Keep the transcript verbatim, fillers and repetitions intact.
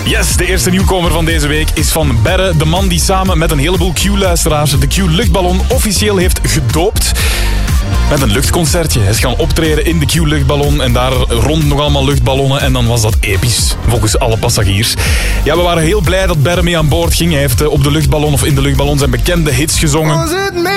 Yes, de eerste nieuwkomer van deze week is van Berre, de man die samen met een heleboel Q-luisteraars de Q-luchtballon officieel heeft gedoopt. Met een luchtconcertje. Hij is gaan optreden in de Q-luchtballon en daar rond nog allemaal luchtballonnen en dan was dat episch, volgens alle passagiers. Ja, we waren heel blij dat Berre mee aan boord ging. Hij heeft op de luchtballon of in de luchtballon zijn bekende hits gezongen.